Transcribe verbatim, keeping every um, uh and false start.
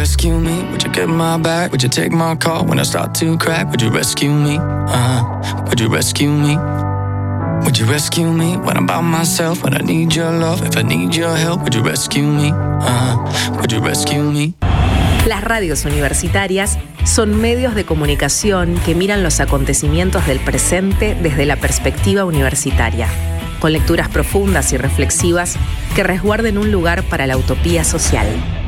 rescue me? Would you get my back? Would you take my call when I start to crack? Would you rescue me? Uh, would you rescue me? Would you rescue me when I'm by myself? When I need your love, if I need your help, would you rescue me? Uh, would you rescue me? Las radios universitarias son medios de comunicación que miran los acontecimientos del presente desde la perspectiva universitaria, con lecturas profundas y reflexivas que resguarden un lugar para la utopía social.